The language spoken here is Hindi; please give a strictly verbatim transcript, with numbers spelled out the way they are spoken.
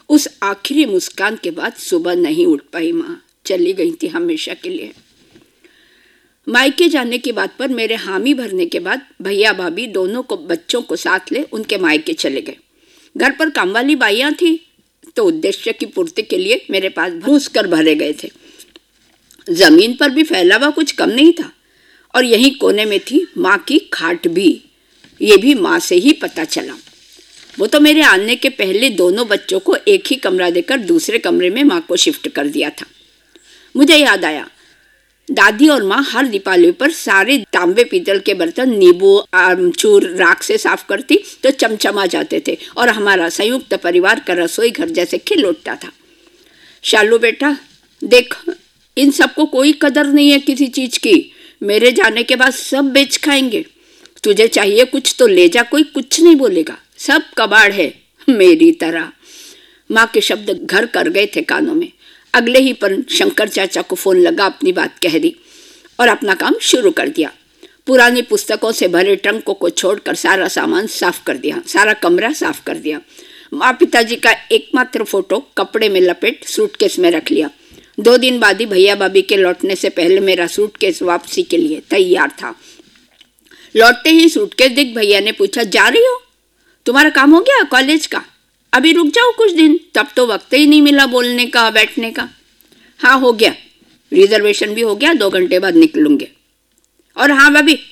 उस आखिरी मुस्कान के बाद सुबह नहीं उठ पाई माँ, चली गई थी हमेशा के लिए। मायके जाने की बात पर मेरे हामी भरने के बाद भैया भाभी दोनों को बच्चों को साथ ले उनके मायके चले गए। घर पर काम वाली बाइयाँ थी तो उद्देश्य की पूर्ति के लिए मेरे पास घूस कर भरे गए थे। जमीन पर भी फैलावा कुछ कम नहीं था और यहीं कोने में थी माँ की खाट भी। ये भी माँ से ही पता चला। वो तो मेरे आने के पहले दोनों बच्चों को एक ही कमरा देकर दूसरे कमरे में माँ को शिफ्ट कर दिया था। मुझे याद आया, दादी और माँ हर दीपावली पर सारे तांबे पीतल के बर्तन नींबू आमचूर राख से साफ करती तो चमचमा जाते थे और हमारा संयुक्त परिवार का रसोई घर जैसे खिल उठता था। शालू बेटा देख, इन सबको कोई कदर नहीं है किसी चीज की। मेरे जाने के बाद सब बेच खाएंगे। तुझे चाहिए कुछ तो ले जा, कोई कुछ नहीं बोलेगा, सब कबाड़ है मेरी तरह। माँ के शब्द घर कर गए थे कानों में। अगले ही पल शंकर चाचा को फोन लगा, अपनी बात कह दी और अपना काम शुरू कर दिया। पुरानी पुस्तकों से भरे ट्रंकों को छोड़कर सारा सामान साफ कर दिया, सारा कमरा साफ कर दिया। माँ पिताजी का एकमात्र फोटो कपड़े में लपेट सूटकेस में रख लिया। दो दिन बाद ही भैया भाभी के लौटने से पहले मेरा सूटकेस वापसी के लिए तैयार था। लौटते ही सूटकेस देख भैया ने पूछा, जा रही हो? तुम्हारा काम हो गया कॉलेज का? अभी रुक जाओ कुछ दिन। तब तो वक्त ही नहीं मिला बोलने का बैठने का। हाँ हो गया, रिजर्वेशन भी हो गया, दो घंटे बाद निकलूंगे। और हाँ भाभी,